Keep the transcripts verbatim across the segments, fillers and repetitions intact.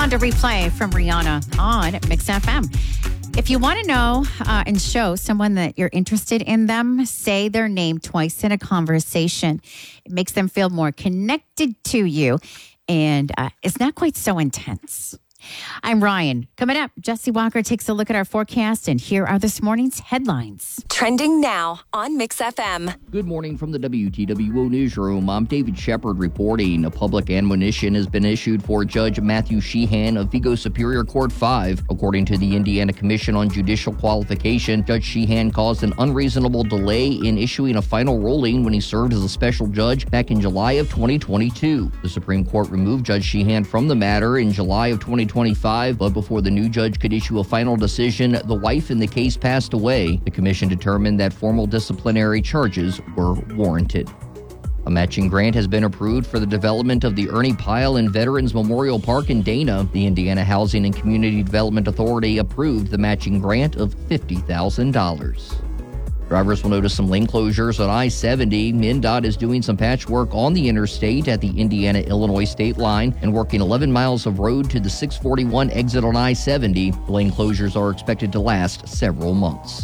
Sound to Replay from Rihanna on Mix F M. If you want to know uh, and show someone that you're interested in them, say their name twice in a conversation. It makes them feel more connected to you, and uh, it's not quite so intense. I'm Ryan. Coming up, Jesse Walker takes a look at our forecast, and here are this morning's headlines. Trending now on Mix F M. Good morning from the W T W O Newsroom. I'm David Shepard reporting. A public admonition has been issued for Judge Matthew Sheehan of Vigo Superior Court five. According to the Indiana Commission on Judicial Qualification, Judge Sheehan caused an unreasonable delay in issuing a final ruling when he served as a special judge back in July of twenty twenty-two. The Supreme Court removed Judge Sheehan from the matter in July of twenty twenty-five, but before the new judge could issue a final decision, the wife in the case passed away. The commission determined that formal disciplinary charges were warranted. A matching grant has been approved for the development of the Ernie Pyle and Veterans Memorial Park in Dana. The Indiana Housing and Community Development Authority approved the matching grant of fifty thousand dollars. Drivers will notice some lane closures on I seventy. MnDOT is doing some patchwork on the interstate at the Indiana-Illinois state line and working eleven miles of road to the six forty-one exit on I seventy. The lane closures are expected to last several months.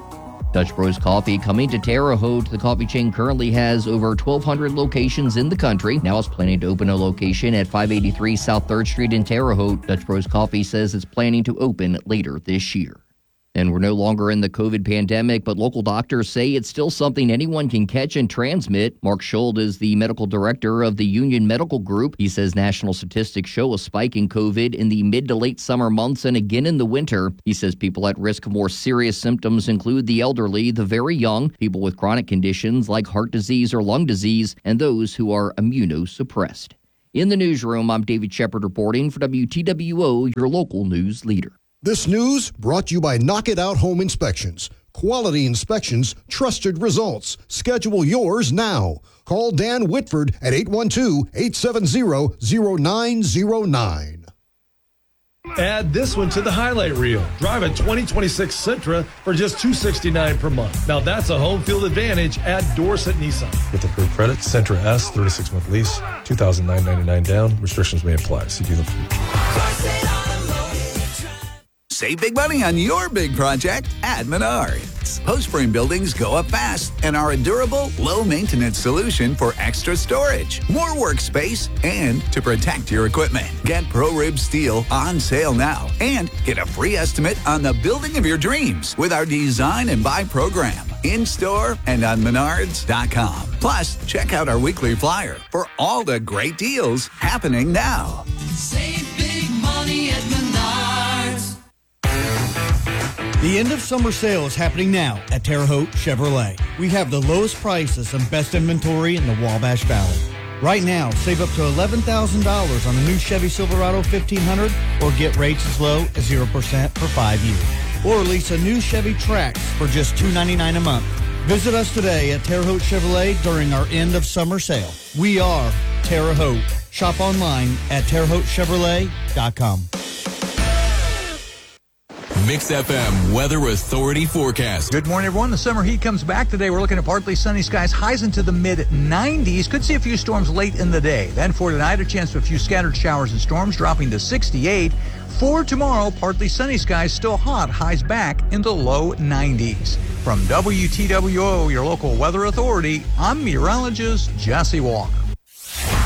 Dutch Bros Coffee coming to Terre Haute. The coffee chain currently has over twelve hundred locations in the country. Now it's planning to open a location at five eighty-three South third Street in Terre Haute. Dutch Bros Coffee says it's planning to open later this year. And we're no longer in the COVID pandemic, but local doctors say it's still something anyone can catch and transmit. Mark Schuld is the medical director of the Union Medical Group. He says national statistics show a spike in COVID in the mid to late summer months and again in the winter. He says people at risk of more serious symptoms include the elderly, the very young, people with chronic conditions like heart disease or lung disease, and those who are immunosuppressed. In the newsroom, I'm David Shepard reporting for W T W O, your local news leader. This news brought to you by Knock It Out Home Inspections. Quality inspections, trusted results. Schedule yours now. Call Dan Whitford at eight one two, eight seven zero, zero nine zero nine. Add this one to the highlight reel. Drive a twenty twenty-six Sentra for just two hundred sixty-nine dollars per month. Now that's a home field advantage at Dorset Nissan. With approved credit, Sentra S, thirty-six month lease, two thousand nine hundred ninety-nine dollars down. Restrictions may apply. See dealer for you. Save big money on your big project at Menards. Post-frame buildings go up fast and are a durable, low-maintenance solution for extra storage, more workspace, and to protect your equipment. Get ProRib Steel on sale now and get a free estimate on the building of your dreams with our Design and Buy program in-store and on menards dot com. Plus, check out our weekly flyer for all the great deals happening now. Save big money at Menards. The end of summer sale is happening now at Terre Haute Chevrolet. We have the lowest prices and best inventory in the Wabash Valley. Right now, save up to eleven thousand dollars on a new Chevy Silverado fifteen hundred or get rates as low as zero percent for five years. Or lease a new Chevy Trax for just two hundred ninety-nine dollars a month. Visit us today at Terre Haute Chevrolet during our end of summer sale. We are Terre Haute. Shop online at terre haute chevrolet dot com. Mix F M Weather Authority forecast. Good morning, everyone. The summer heat comes back today. We're looking at partly sunny skies, highs into the mid nineties. Could see a few storms late in the day. Then for tonight, a chance for a few scattered showers and storms, dropping to sixty-eight. For tomorrow, partly sunny skies, still hot, highs back in the low nineties. From W T W O, your local weather authority, I'm meteorologist Jesse Walker.